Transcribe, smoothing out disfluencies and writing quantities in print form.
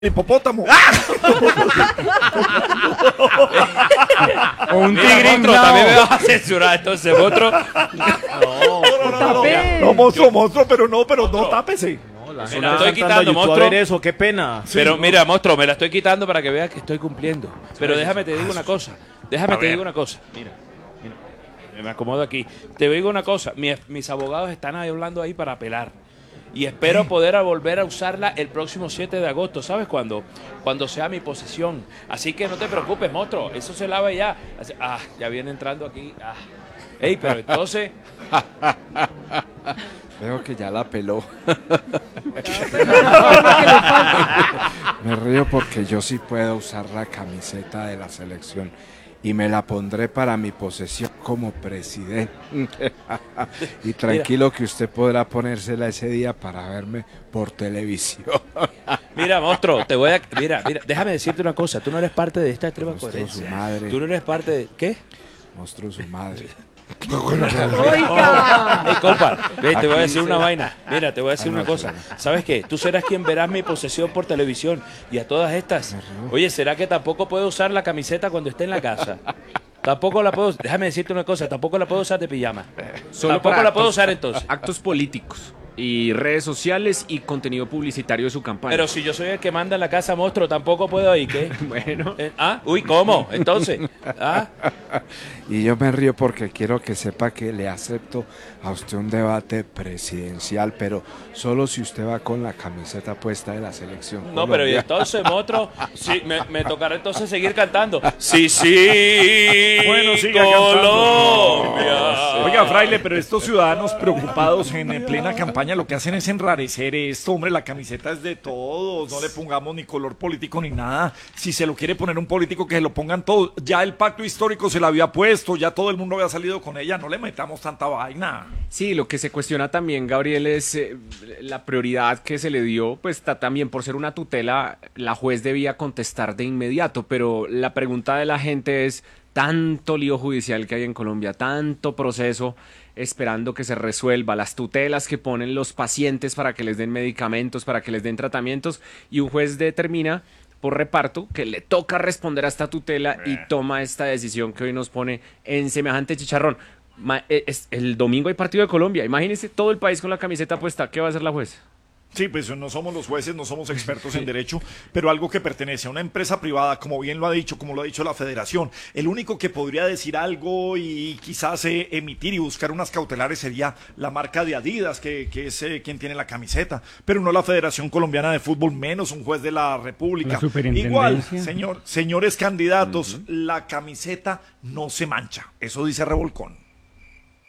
hipopótamo. O un Mira, tigre monstruo, inflado. también me vas a censurar, entonces, monstruo. No, monstruo, pero no, tápese. No, la Me gente la estoy está quitando, entrando a YouTube a monstruo. ver eso, qué pena. Pero mira, monstruo, me la estoy quitando para que veas que estoy cumpliendo. Pero déjame te digo una cosa. Déjame te digo una cosa. Mira, me acomodo aquí. Te digo una cosa. Mis abogados están ahí hablando ahí para apelar. Y espero poder volver a usarla el próximo 7 de agosto. ¿Sabes cuándo? Cuando sea mi posesión. Así que no te preocupes, monstruo. Eso se lava ya. Ya viene entrando aquí. Ey, pero entonces... Veo que ya la peló. Me río porque yo sí puedo usar la camiseta de la selección y me la pondré para mi posesión como presidente. Y tranquilo que usted podrá ponérsela ese día para verme por televisión. Mira, monstruo, te voy a... Mira, déjame decirte una cosa. Tú no eres parte de esta extrema Monstruo, coherencia. su madre. Tú no eres parte de... ¿Qué? Monstruo su madre. Ey, compa, ve, te voy a decir una vaina. Mira, te voy a decir una cosa. ¿Sabes qué? Tú serás quien verás mi posesión por televisión. Y a todas estas. Oye, ¿será que tampoco puedo usar la camiseta cuando esté en la casa? Tampoco la puedo. Déjame decirte una cosa. Tampoco la puedo usar de pijama. Tampoco la puedo usar entonces. Actos políticos y redes sociales y contenido publicitario de su campaña. Pero si yo soy el que manda en la casa, monstruo, tampoco puedo ir, ¿qué? Bueno. Uy, ¿cómo? Entonces. Y yo me río porque quiero que sepa que le acepto a usted un debate presidencial, pero solo si usted va con la camiseta puesta de la selección. No, pero y Colombia. entonces, monstruo, sí, me tocará entonces seguir cantando. Sí, sí, Bueno, siga cantando. Colombia. Oiga, Fraile, pero estos ciudadanos preocupados en plena campaña lo que hacen es enrarecer esto. Hombre, la camiseta es de todos. No le pongamos ni color político ni nada. Si se lo quiere poner un político, que se lo pongan todos. Ya el pacto histórico se la había puesto, ya todo el mundo había salido con ella. No le metamos tanta vaina. Sí, lo que se cuestiona también, Gabriel, es la prioridad que se le dio, pues está también por ser una tutela, la juez debía contestar de inmediato, pero la pregunta de la gente es, tanto lío judicial que hay en Colombia, tanto proceso esperando que se resuelva, las tutelas que ponen los pacientes para que les den medicamentos, para que les den tratamientos, y un juez determina por reparto que le toca responder a esta tutela y toma esta decisión que hoy nos pone en semejante chicharrón. El domingo hay partido de Colombia, imagínense todo el país con la camiseta puesta, ¿qué va a hacer la juez? Sí, pues no somos los jueces, no somos expertos en derecho, pero algo que pertenece a una empresa privada, como bien lo ha dicho, como lo ha dicho la Federación, el único que podría decir algo y quizás emitir y buscar unas cautelares sería la marca de Adidas, que es quien tiene la camiseta, pero no la Federación Colombiana de Fútbol, menos un juez de la República. Igual, señores candidatos, la camiseta no se mancha, eso dice Revolcón.